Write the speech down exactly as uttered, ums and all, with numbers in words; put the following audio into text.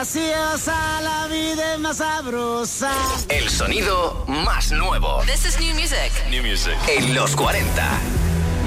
graciosa, la vida es más sabrosa. El sonido más nuevo. This is new music. New music. En los cuarenta.